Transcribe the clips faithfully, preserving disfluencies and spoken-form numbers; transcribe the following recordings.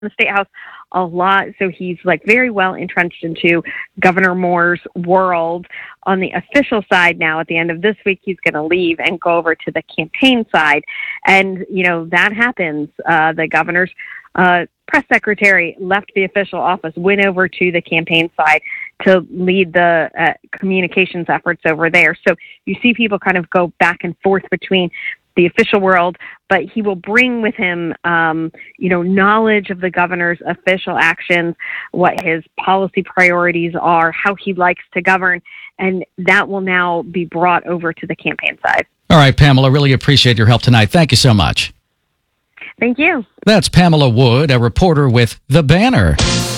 the State House a lot, so he's like very well entrenched into Governor Moore's world. On the official side now, at the end of this week, he's going to leave and go over to the campaign side. And, you know, that happens. Uh, the governor's uh, press secretary left the official office, went over to the campaign side to lead the uh, communications efforts over there. So you see people kind of go back and forth between the official world, but he will bring with him, um, you know, knowledge of the governor's official actions, what his policy priorities are, how he likes to govern, and that will now be brought over to the campaign side. All right, Pamela, really appreciate your help tonight. Thank you so much. Thank you. That's Pamela Wood, a reporter with The Banner.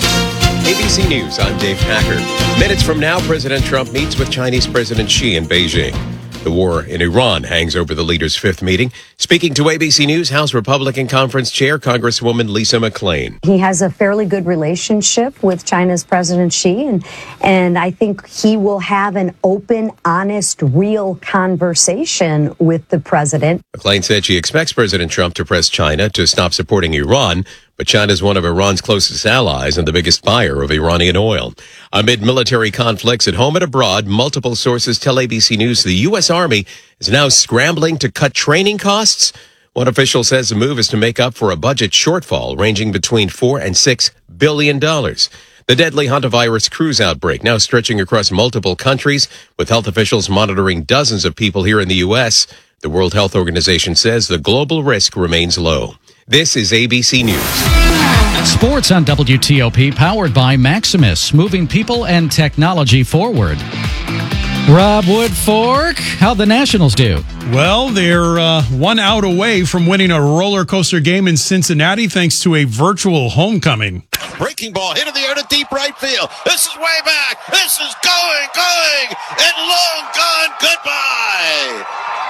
A B C News, I'm Dave Packer. Minutes from now, President Trump meets with Chinese President Xi in Beijing. The war in Iran hangs over the leaders' fifth meeting. Speaking to A B C News, House Republican Conference Chair Congresswoman Lisa McClain. He has a fairly good relationship with China's President Xi, and, and I think he will have an open, honest, real conversation with the president. McClain said she expects President Trump to press China to stop supporting Iran, but China is one of Iran's closest allies and the biggest buyer of Iranian oil. Amid military conflicts at home and abroad, multiple sources tell A B C News the U S. Army is now scrambling to cut training costs. One official says the move is to make up for a budget shortfall ranging between four and six billion dollars. The deadly hantavirus cruise outbreak now stretching across multiple countries, with health officials monitoring dozens of people here in the U S. The World Health Organization says the global risk remains low. This is A B C News. Sports on W T O P, powered by Maximus, moving people and technology forward. Rob Woodfork, how'd the Nationals do? Well, they're uh, one out away from winning a roller coaster game in Cincinnati thanks to a virtual homecoming. Breaking ball hit in the air to deep right field. This is way back. This is going, going, and long gone. Goodbye.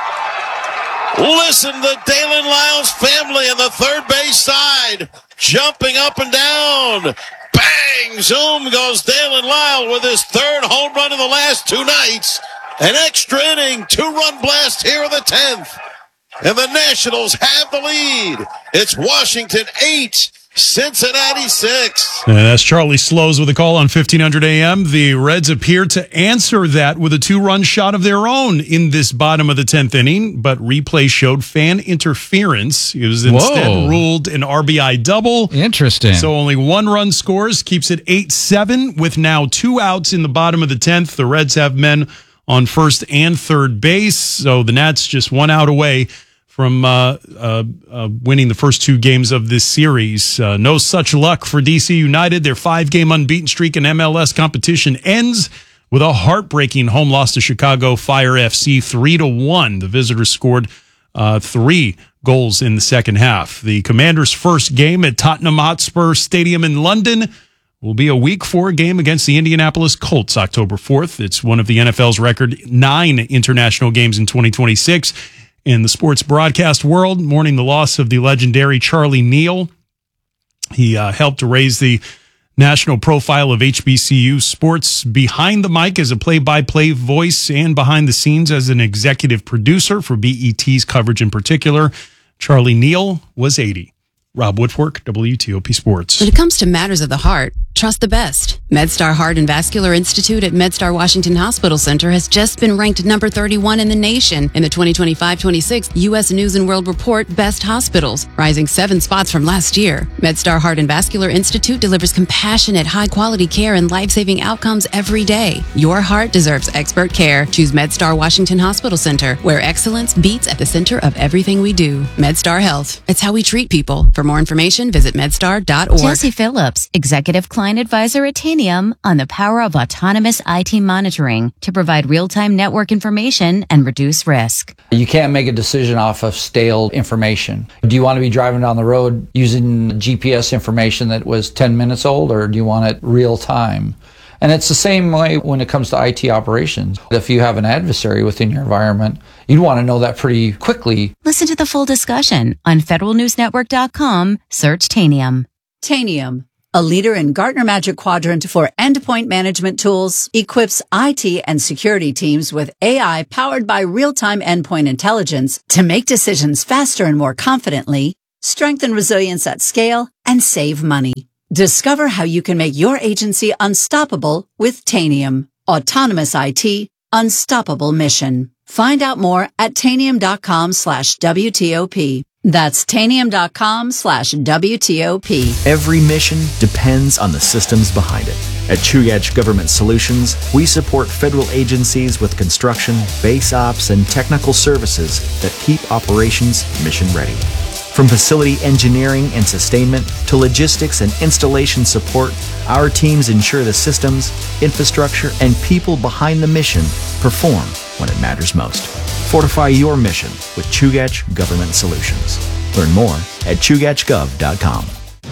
Listen to Dalen Lyles' family on the third base side, jumping up and down. Bang! Zoom goes Dalen Lyle with his third home run in the last two nights. An extra inning, two-run blast here in the tenth. And the Nationals have the lead. It's Washington eight, Cincinnati six. And that's Charlie Slows with a call on fifteen hundred A M. The Reds appear to answer that with a two-run shot of their own in this bottom of the tenth inning, but replay showed fan interference. It was instead Whoa. ruled an R B I double. Interesting. So only one run scores, keeps it eight seven with now two outs in the bottom of the tenth. The Reds have men on first and third base, so the Nats just one out away from uh, uh, uh, winning the first two games of this series. Uh, no such luck for D C United. Their five-game unbeaten streak in M L S competition ends with a heartbreaking home loss to Chicago Fire F C, three to one. The visitors scored uh, three goals in the second half. The Commanders' first game at Tottenham Hotspur Stadium in London will be a Week four game against the Indianapolis Colts, October fourth. It's one of the N F L's record nine international games in twenty twenty-six. In the sports broadcast world, mourning the loss of the legendary Charlie Neal. He uh, helped to raise the national profile of H B C U sports behind the mic as a play-by-play voice and behind the scenes as an executive producer for B E T's coverage in particular. Charlie Neal was eighty. Rob Woodfork, W T O P Sports. When it comes to matters of the heart, trust the best. MedStar Heart and Vascular Institute at MedStar Washington Hospital Center has just been ranked number thirty-one in the nation in the twenty twenty-five twenty-six U S News and World Report Best Hospitals, rising seven spots from last year. MedStar Heart and Vascular Institute delivers compassionate, high-quality care and life-saving outcomes every day. Your heart deserves expert care. Choose MedStar Washington Hospital Center, where excellence beats at the center of everything we do. MedStar Health. It's how we treat people. For more information, visit medstar dot org. Jesse Phillips, Executive Client Advisor at Tanium, on the power of autonomous I T monitoring to provide real-time network information and reduce risk. You can't make a decision off of stale information. Do you want to be driving down the road using G P S information that was ten minutes old, or do you want it real time? And it's the same way when it comes to I T operations. If you have an adversary within your environment, you'd want to know that pretty quickly. Listen to the full discussion on federal news network dot com. Search Tanium. Tanium, a leader in Gartner Magic Quadrant for endpoint management tools, equips I T and security teams with A I powered by real-time endpoint intelligence to make decisions faster and more confidently, strengthen resilience at scale, and save money. Discover how you can make your agency unstoppable with Tanium. Autonomous I T, unstoppable mission. Find out more at tanium.com slash WTOP. That's tanium.com slash WTOP. Every mission depends on the systems behind it. At Chugach Government Solutions, we support federal agencies with construction, base ops, and technical services that keep operations mission ready. From facility engineering and sustainment to logistics and installation support, our teams ensure the systems, infrastructure, and people behind the mission perform when it matters most. Fortify your mission with Chugach Government Solutions. Learn more at chugach gov dot com.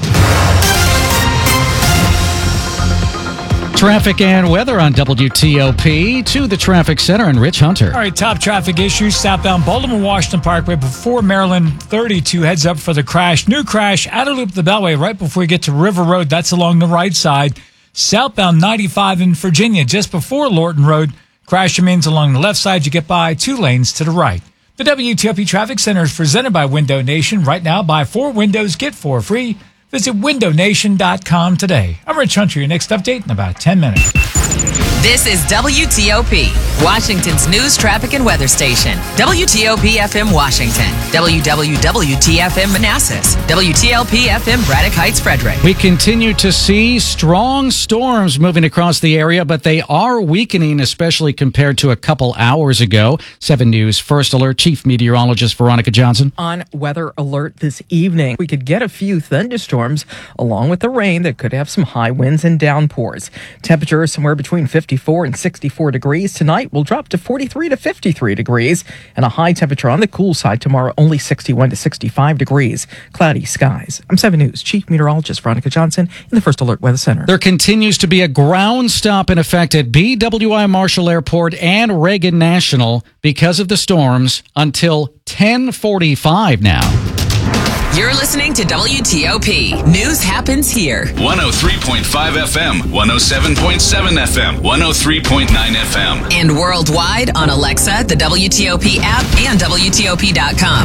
Traffic and weather on W T O P. To the traffic center and Rich Hunter. All right, top traffic issues. Southbound Baltimore-Washington Parkway before Maryland thirty-two. Heads up for the crash. New crash. Outer loop of the Beltway right before you get to River Road. That's along the right side. Southbound ninety-five in Virginia just before Lorton Road. Crash remains along the left side. You get by two lanes to the right. The W T O P Traffic Center is presented by Window Nation. Right now, buy four windows, get four free. Visit window nation dot com today. I'm Rich Hunter. Your next update in about ten minutes. This is W T O P, Washington's news, traffic, and weather station. W T O P F M Washington, W W W T F M Manassas, W T L P F M Braddock Heights, Frederick. We continue to see strong storms moving across the area, but they are weakening, especially compared to a couple hours ago. seven News First Alert Chief Meteorologist Veronica Johnson. On weather alert this evening, we could get a few thunderstorms along with the rain that could have some high winds and downpours. Temperature somewhere between fifty-four and sixty-four degrees. Tonight will drop to forty-three to fifty-three degrees, and a high temperature on the cool side tomorrow, only sixty-one to sixty-five degrees. Cloudy skies. I'm seven News Chief Meteorologist Veronica Johnson in the First Alert Weather Center. There continues to be a ground stop in effect at B W I Marshall Airport and Reagan National because of the storms until ten forty-five now. You're listening to W T O P. News happens here. one oh three point five F M, one oh seven point seven F M, one oh three point nine F M. And worldwide on Alexa, the W T O P app, and W T O P dot com.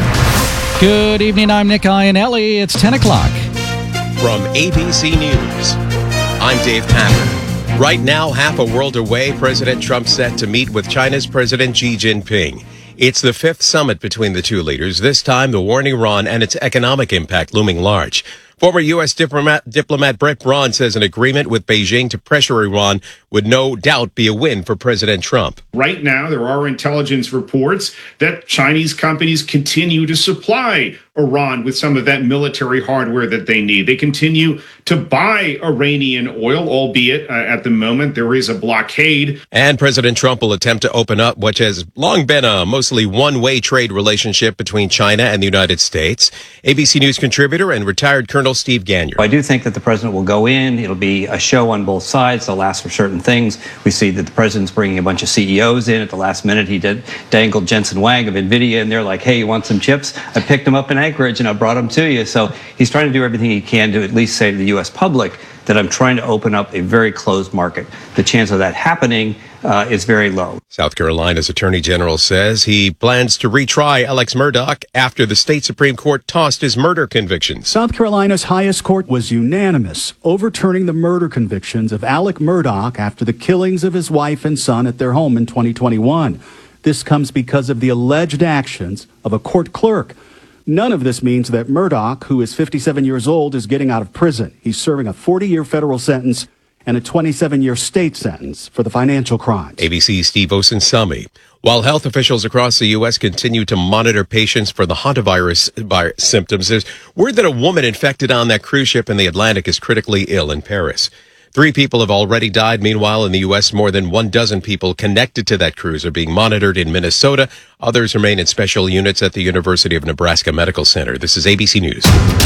Good evening. I'm Nick Iannelli. It's ten o'clock. From A B C News, I'm Dave Packer. Right now, half a world away, President Trump set to meet with China's President Xi Jinping. It's the fifth summit between the two leaders, this time the war in Iran and its economic impact looming large. Former U S diplomat, diplomat Brett Braun says an agreement with Beijing to pressure Iran would no doubt be a win for President Trump. Right now, there are intelligence reports that Chinese companies continue to supply Iran with some of that military hardware that they need. They continue to buy Iranian oil, albeit uh, at the moment there is a blockade. And President Trump will attempt to open up what has long been a mostly one-way trade relationship between China and the United States. A B C News contributor and retired Colonel Steve Gagnon. I do think that the president will go in. It'll be a show on both sides. They'll ask for certain things. We see that the president's bringing a bunch of C E Os in. At the last minute, he did dangled Jensen Huang of NVIDIA, and they're like, hey, you want some chips? I picked them up in Anchorage, and I brought them to you. So he's trying to do everything he can to at least say to the U S public that I'm trying to open up a very closed market. The chance of that happening uh, is very low. South Carolina's Attorney General says he plans to retry Alex Murdaugh after the state Supreme Court tossed his murder convictions. South Carolina's highest court was unanimous, overturning the murder convictions of Alec Murdaugh after the killings of his wife and son at their home in twenty twenty-one. This comes because of the alleged actions of a court clerk. None of this means that Murdaugh, who is fifty-seven years old, is getting out of prison. He's serving a forty-year federal sentence and a twenty-seven-year state sentence for the financial crimes. A B C's Steve Osunsami. While health officials across the U S continue to monitor patients for the hantavirus virus symptoms, there's word that a woman infected on that cruise ship in the Atlantic is critically ill in Paris. Three people have already died. Meanwhile, in the U S, more than one dozen people connected to that cruise are being monitored in Minnesota. Others remain in special units at the University of Nebraska Medical Center. This is A B C News.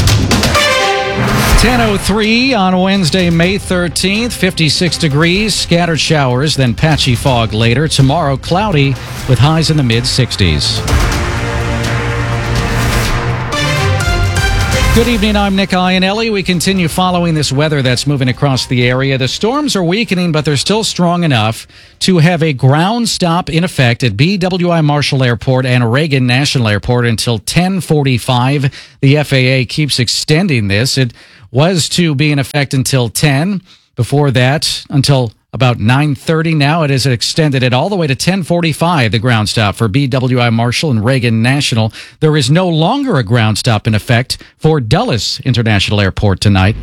ten oh three on Wednesday, May thirteenth, fifty-six degrees, scattered showers, then patchy fog later. Tomorrow, cloudy with highs in the mid-sixties. Good evening, I'm Nick Iannelli. We continue following this weather that's moving across the area. The storms are weakening, but they're still strong enough to have a ground stop in effect at B W I Marshall Airport and Reagan National Airport until ten forty-five. The F A A keeps extending this. It was to be in effect until ten. Before that, until about nine thirty. Now it is extended it all the way to ten forty-five, the ground stop for B W I Marshall and Reagan National. There is no longer a ground stop in effect for Dulles International Airport tonight.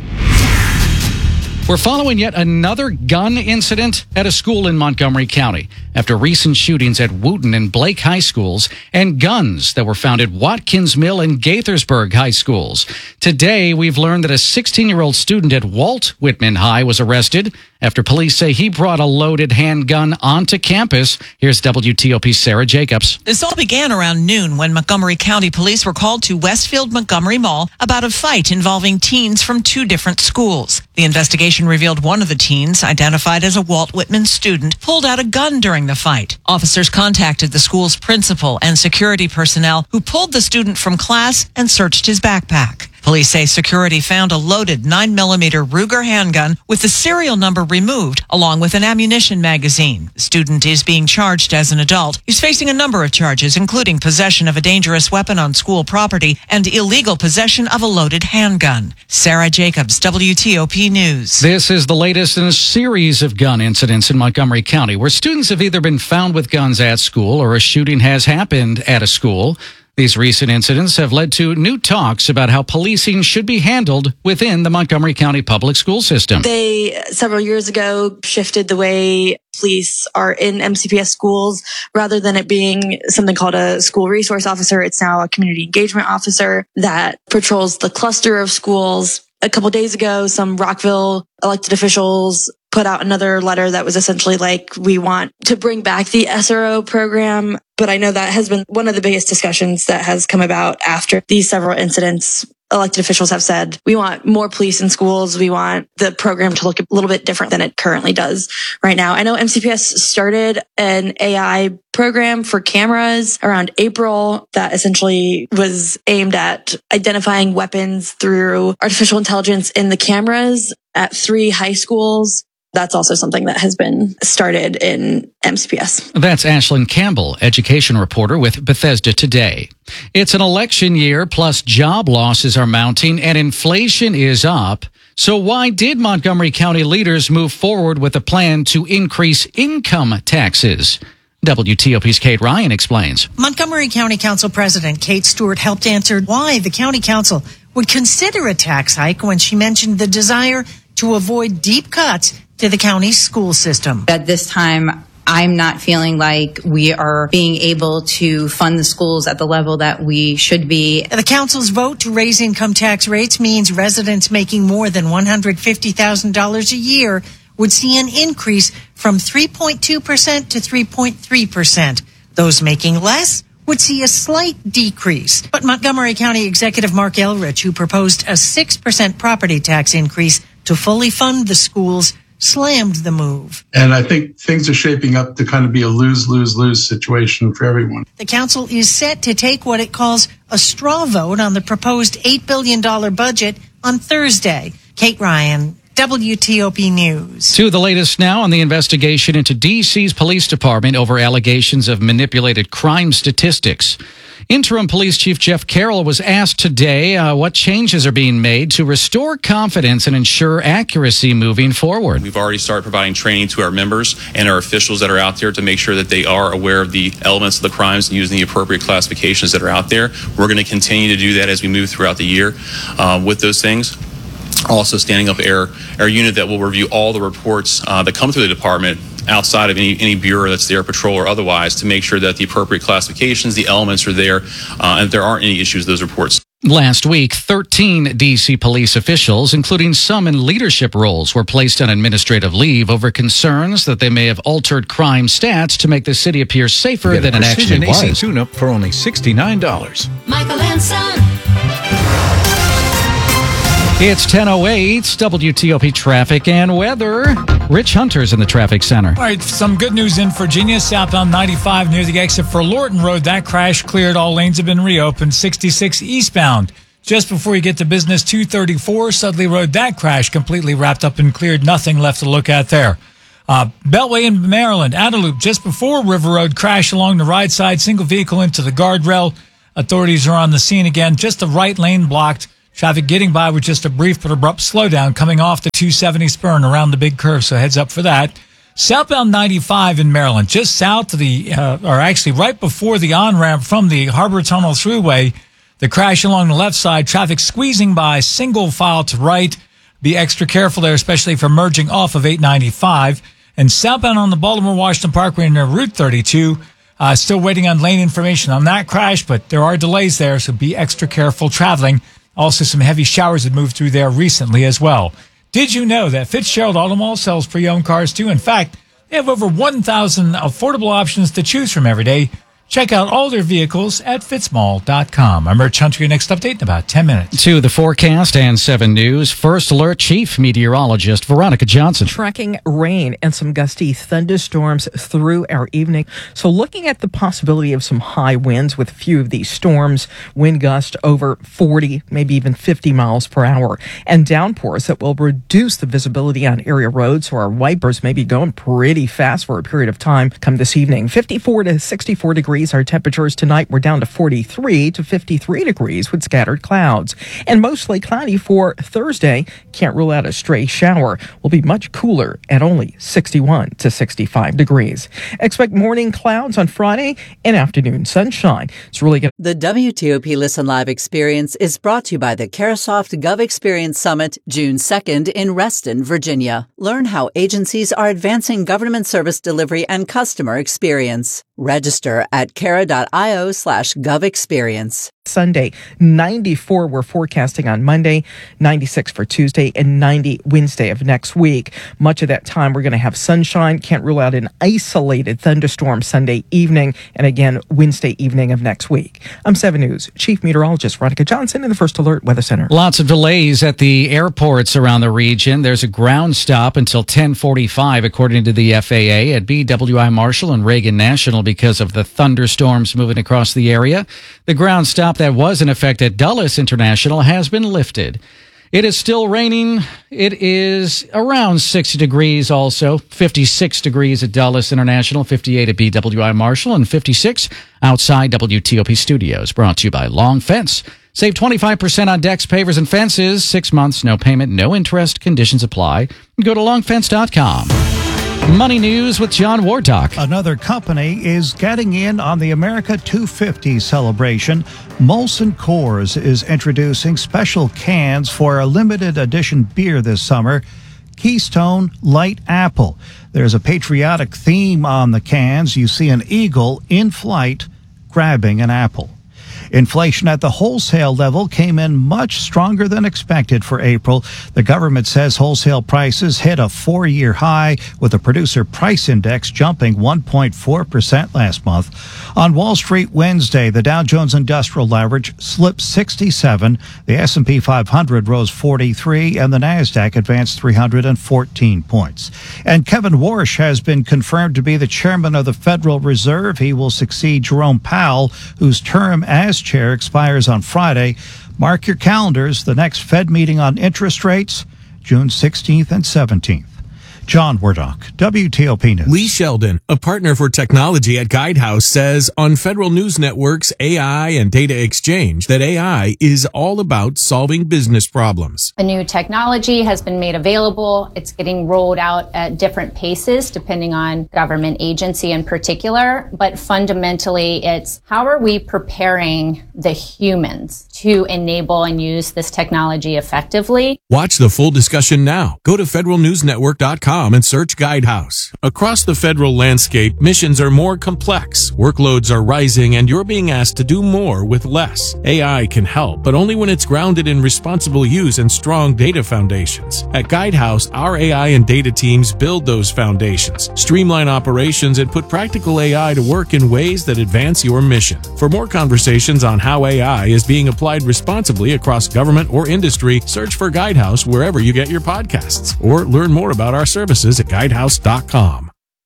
We're following yet another gun incident at a school in Montgomery County after recent shootings at Wooten and Blake High Schools and guns that were found at Watkins Mill and Gaithersburg High Schools. Today, we've learned that a sixteen-year-old student at Walt Whitman High was arrested after police say he brought a loaded handgun onto campus. Here's W T O P's Sarah Jacobs. This all began around noon when Montgomery County police were called to Westfield Montgomery Mall about a fight involving teens from two different schools. The investigation revealed one of the teens, identified as a Walt Whitman student, pulled out a gun during the fight. Officers contacted the school's principal and security personnel who pulled the student from class and searched his backpack. Police say security found a loaded nine millimeter Ruger handgun with the serial number removed, along with an ammunition magazine. The student is being charged as an adult. He's facing a number of charges, including possession of a dangerous weapon on school property and illegal possession of a loaded handgun. Sarah Jacobs, W T O P News. This is the latest in a series of gun incidents in Montgomery County, where students have either been found with guns at school or a shooting has happened at a school. These recent incidents have led to new talks about how policing should be handled within the Montgomery County public school system. They, several years ago, shifted the way police are in M C P S schools. Rather than it being something called a school resource officer, it's now a community engagement officer that patrols the cluster of schools. A couple days ago, some Rockville elected officials put out another letter that was essentially like, we want to bring back the S R O program. But I know that has been one of the biggest discussions that has come about after these several incidents. Elected officials have said, we want more police in schools. We want the program to look a little bit different than it currently does right now. I know M C P S started an A I program for cameras around April that essentially was aimed at identifying weapons through artificial intelligence in the cameras at three high schools. That's also something that has been started in M C P S. That's Ashlyn Campbell, education reporter with Bethesda Today. It's an election year, plus job losses are mounting and inflation is up. So why did Montgomery County leaders move forward with a plan to increase income taxes? W T O P's Kate Ryan explains. Montgomery County Council President Kate Stewart helped answer why the county council would consider a tax hike when she mentioned the desire to avoid deep cuts to the county's school system. At this time, I'm not feeling like we are being able to fund the schools at the level that we should be. The council's vote to raise income tax rates means residents making more than one hundred fifty thousand dollars a year would see an increase from three point two percent to three point three percent. Those making less would see a slight decrease. But Montgomery County Executive Mark Elrich, who proposed a six percent property tax increase to fully fund the schools, slammed the move. And I think things are shaping up to kind of be a lose-lose-lose situation for everyone. The council is set to take what it calls a straw vote on the proposed eight billion dollars budget on Thursday. Kate Ryan, W T O P News. To the latest now on the investigation into D C's police department over allegations of manipulated crime statistics. Interim Police Chief Jeff Carroll was asked today uh, what changes are being made to restore confidence and ensure accuracy moving forward. We've already started providing training to our members and our officials that are out there to make sure that they are aware of the elements of the crimes and using the appropriate classifications that are out there. We're going to continue to do that as we move throughout the year uh, with those things. Also standing up our, our unit that will review all the reports uh, that come through the department outside of any, any bureau that's there, patrol or otherwise, to make sure that the appropriate classifications, the elements are there, uh, and if there aren't any issues with those reports. Last week, thirteen D C police officials, including some in leadership roles, were placed on administrative leave over concerns that they may have altered crime stats to make the city appear safer than it actually was. A C tune-up for only sixty-nine dollars. Michael and Son. It's ten oh eight, W T O P traffic and weather. Rich Hunter's in the traffic center. All right, some good news in Virginia. Southbound ninety-five near the exit for Lorton Road. That crash cleared. All lanes have been reopened. sixty-six eastbound Just before you get to business, two thirty-four, Sudley Road, that crash completely wrapped up and cleared. Nothing left to look at there. Uh, Beltway in Maryland, outer loop, just before River Road, crash along the right side, single vehicle into the guardrail. Authorities are on the scene again. Just the right lane blocked. Traffic getting by with just a brief but abrupt slowdown coming off the two seventy spur and around the big curve, so heads up for that. Southbound ninety-five in Maryland, just south of the, uh, or actually right before the on-ramp from the Harbor Tunnel Thruway, the crash along the left side, traffic squeezing by, single file to right. Be extra careful there, especially for merging off of eight ninety-five. And southbound on the Baltimore-Washington Parkway near Route thirty-two, uh, still waiting on lane information on that crash, but there are delays there, so be extra careful traveling. Also, some heavy showers have moved through there recently as well. Did you know that Fitzgerald Auto Mall sells pre-owned cars too? In fact, they have over one thousand affordable options to choose from every day. Check out all their vehicles at fitzmall dot com. I'm Rich Hunter. Your next update in about ten minutes. To the forecast and seven News. First Alert Chief Meteorologist Veronica Johnson. Tracking rain and some gusty thunderstorms through our evening. So looking at the possibility of some high winds with a few of these storms, wind gust over forty, maybe even fifty miles per hour, and downpours that will reduce the visibility on area roads. So our wipers may be going pretty fast for a period of time come this evening. fifty-four to sixty-four degrees. Our temperatures tonight were down to forty-three to fifty-three degrees with scattered clouds. And mostly cloudy for Thursday. Can't rule out a stray shower. Will be much cooler at only sixty-one to sixty-five degrees. Expect morning clouds on Friday and afternoon sunshine. It's really good. The W T O P Listen Live experience is brought to you by the Carasoft Gov Experience Summit, June second in Reston, Virginia. Learn how agencies are advancing government service delivery and customer experience. Register at cara.io slash govexperience. Sunday, ninety-four we're forecasting on Monday, ninety-six for Tuesday, and ninety Wednesday of next week. Much of that time we're going to have sunshine. Can't rule out an isolated thunderstorm Sunday evening, and again Wednesday evening of next week. I'm seven News Chief Meteorologist Veronica Johnson in the First Alert Weather Center. Lots of delays at the airports around the region. There's a ground stop until ten forty-five, according to the F A A, at B W I Marshall and Reagan National because of the thunderstorms moving across the area. The ground stop that was in effect at Dulles International has been lifted. It is still raining. It is around sixty degrees also. fifty-six degrees at Dulles International, fifty-eight at B W I Marshall, and fifty-six outside W T O P Studios. Brought to you by Long Fence. Save twenty-five percent on decks, pavers, and fences. Six months, no payment, no interest. Conditions apply. Go to long fence dot com. Money News with John Wardock. Another company is getting in on the America two fifty celebration. Molson Coors is introducing special cans for a limited edition beer this summer, Keystone Light Apple. There's a patriotic theme on the cans. You see an eagle in flight grabbing an apple. Inflation at the wholesale level came in much stronger than expected for April. The government says wholesale prices hit a four-year high, with the producer price index jumping one point four percent last month. On Wall Street Wednesday, the Dow Jones Industrial Average slipped sixty-seven, the S and P five hundred rose forty-three, and the Nasdaq advanced three hundred fourteen points. And Kevin Warsh has been confirmed to be the chairman of the Federal Reserve. He will succeed Jerome Powell, whose term as chair expires on Friday. Mark your calendars. The next Fed meeting on interest rates, June sixteenth and seventeenth. John Wardock, W T O P News. Lee Sheldon, a partner for technology at Guidehouse, says on Federal News Network's A I and Data Exchange that A I is all about solving business problems. The new technology has been made available. It's getting rolled out at different paces depending on government agency in particular. But fundamentally, it's how are we preparing the humans to enable and use this technology effectively? Watch the full discussion now. Go to federal news network dot com and search Guidehouse. Across the federal landscape, missions are more complex, workloads are rising, and you're being asked to do more with less. A I can help, but only when it's grounded in responsible use and strong data foundations. At Guidehouse, our A I and data teams build those foundations, streamline operations, and put practical A I to work in ways that advance your mission. For more conversations on how A I is being applied responsibly across government or industry, search for Guidehouse wherever you get your podcasts, or learn more about our services at guidehouse dot com.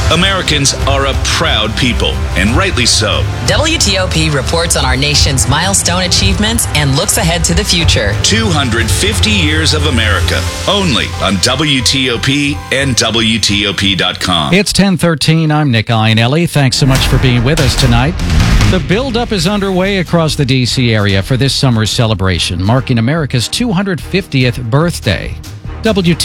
Americans are a proud people, and rightly so. W T O P reports on our nation's milestone achievements and looks ahead to the future. two hundred fifty years of America, only on W T O P and W T O P dot com. It's ten thirteen. I'm Nick Iannelli. Thanks so much for being with us tonight. The buildup is underway across the D C area for this summer's celebration, marking America's two hundred fiftieth birthday. W